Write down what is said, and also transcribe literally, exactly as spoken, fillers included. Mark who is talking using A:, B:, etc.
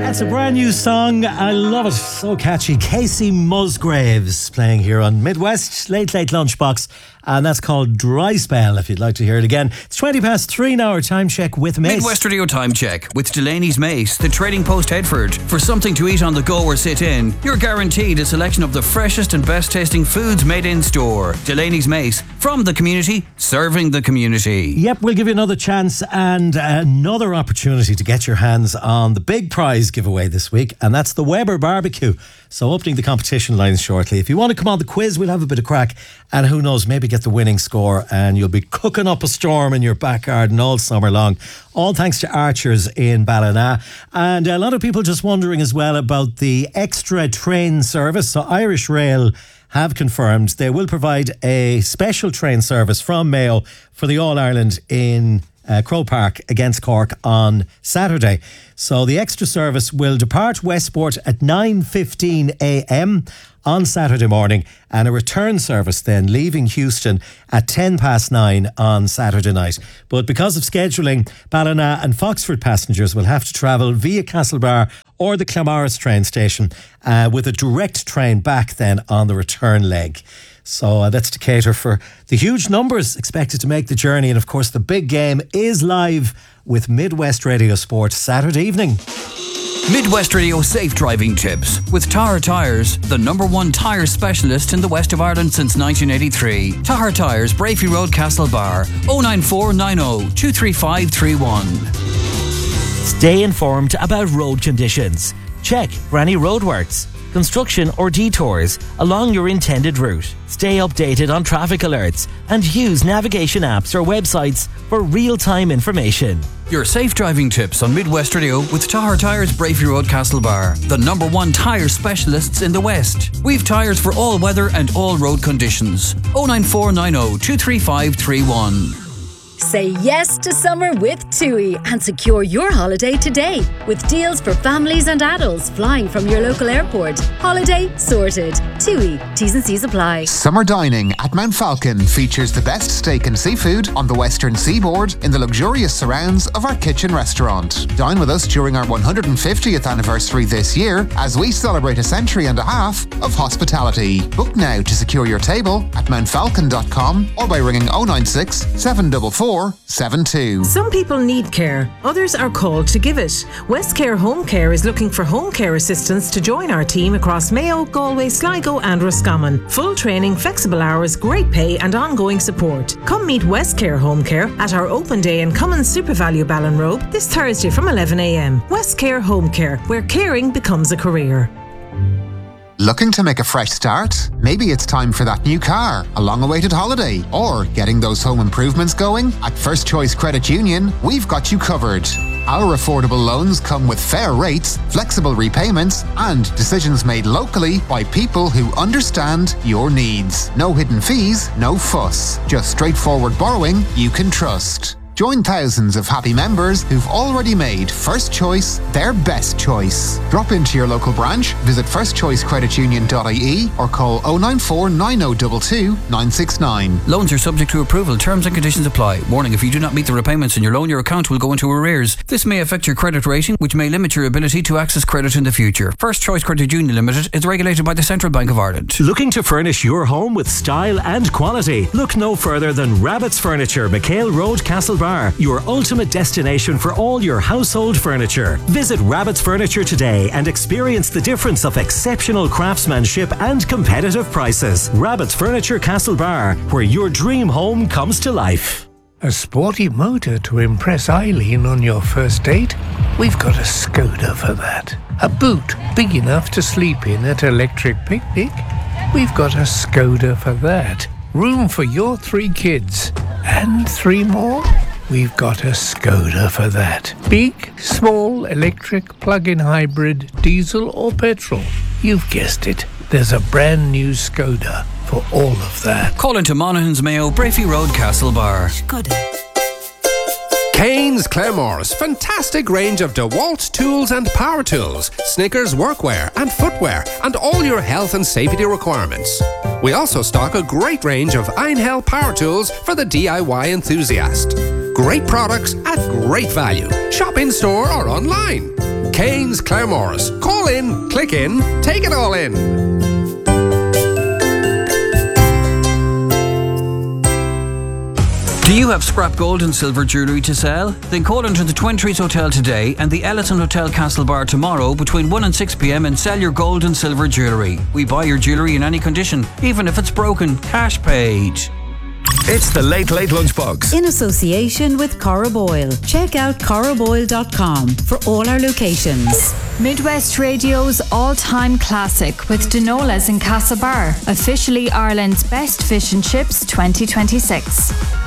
A: That's a brand new song. I love it. So catchy. Casey Musgraves playing here on Midwest Late Late Lunchbox. And that's called Dry Spell, if you'd like to hear it again. It's twenty past three now, our time check with Mace.
B: Midwest Radio Time Check with Delaney's Mace, the Trading Post Headford. For something to eat on the go or sit in, you're guaranteed a selection of the freshest and best tasting foods made in store. Delaney's Mace, from the community, serving the community.
A: Yep, we'll give you another chance and another opportunity to get your hands on the big prize giveaway this week, and that's the Weber Barbecue. So opening the competition lines shortly. If you want to come on the quiz, we'll have a bit of crack, and who knows, maybe get the winning score, and you'll be cooking up a storm in your back garden all summer long. All thanks to Archers in Ballina. And a lot of people just wondering as well about the extra train service. So Irish Rail have confirmed they will provide a special train service from Mayo for the All-Ireland in Uh, Croke Park against Cork on Saturday. So the extra service will depart Westport at nine fifteen a.m. on Saturday morning, and a return service then leaving Houston at ten past nine on Saturday night. But because of scheduling, Ballina and Foxford passengers will have to travel via Castlebar or the Clamorris train station uh, with a direct train back then on the return leg. So uh, that's to cater for the huge numbers expected to make the journey. And of course, the big game is live with Midwest Radio Sport Saturday evening.
B: Midwest Radio Safe Driving Tips with Tahar Tyres, the number one tyre specialist in the west of Ireland since nineteen eighty-three. Tahar Tyres, Brafey Road, Castlebar, oh nine four nine oh two three five three one.
C: Stay informed about road conditions. Check for any roadworks, construction or detours along your intended route. Stay updated on traffic alerts and use navigation apps or websites for real-time information.
B: Your safe driving tips on Midwest Radio with Tahar Tyres, Brafey Road, Castlebar, the number one tyre specialists in the West. We've tyres for all weather and all road conditions. oh nine four nine oh two three five three one.
D: Say yes to summer with TUI and secure your holiday today with deals for families and adults flying from your local airport. Holiday sorted. TUI. T's and C's apply.
E: Summer dining at Mount Falcon features the best steak and seafood on the western seaboard in the luxurious surrounds of our kitchen restaurant. Dine with us during our one hundred fiftieth anniversary this year as we celebrate a century and a half of hospitality. Book now to secure your table at mount falcon dot com or by ringing oh nine six, seven four four, seven two.
F: Some people need care, others are called to give it. Westcare Home Care is looking for home care assistants to join our team across Mayo, Galway, Sligo and Roscommon. Full training, flexible hours, great pay and ongoing support. Come meet Westcare Home Care at our open day in Cummins SuperValue Ballinrobe this Thursday from eleven a.m. Westcare Home Care, where caring becomes a career.
E: Looking to make a fresh start? Maybe it's time for that new car, a long-awaited holiday, or getting those home improvements going? At First Choice Credit Union, we've got you covered. Our affordable loans come with fair rates, flexible repayments, and decisions made locally by people who understand your needs. No hidden fees, no fuss. Just straightforward borrowing you can trust. Join thousands of happy members who've already made First Choice their best choice. Drop into your local branch, visit first choice credit union dot I E or call oh nine four nine oh two two nine six nine.
B: Loans are subject to approval. Terms and conditions apply. Warning, if you do not meet the repayments in your loan, your account will go into arrears. This may affect your credit rating, which may limit your ability to access credit in the future. First Choice Credit Union Limited is regulated by the Central Bank of Ireland.
G: Looking to furnish your home with style and quality? Look no further than Rabbit's Furniture, McHale Road, Castlebar. Your ultimate destination for all your household furniture. Visit Rabbit's Furniture today and experience the difference of exceptional craftsmanship and competitive prices. Rabbit's Furniture, Castlebar, where your dream home comes to life.
H: A sporty motor to impress Eileen on your first date? We've got a Skoda for that. A boot big enough to sleep in at Electric Picnic? We've got a Skoda for that. Room for your three kids. And three more? We've got a Skoda for that. Big, small, electric, plug-in hybrid, diesel or petrol. You've guessed it. There's a brand new Skoda for all of that.
B: Call into Monaghan's Mayo, Brafey Road, Castlebar.
D: Skoda.
I: Kane's Clamorris, fantastic range of DeWalt tools and power tools, Snickers workwear and footwear, and all your health and safety requirements. We also stock a great range of Einhell power tools for the D I Y enthusiast. Great products at great value. Shop in store or online. Kane's Claremorris. Call in, click in, take it all in.
B: Do you have scrap gold and silver jewellery to sell? Then call into the Twin Trees Hotel today and the Ellison Hotel Castlebar tomorrow between one and six p m and sell your gold and silver jewellery. We buy your jewellery in any condition, even if it's broken. Cash paid.
J: It's the Late Late Lunchbox.
K: In association with Corraboyle. Check out corraboyle dot com for all our locations.
L: Midwest Radio's all-time classic with Denola's in Castlebar. Officially Ireland's best fish and chips twenty twenty-six.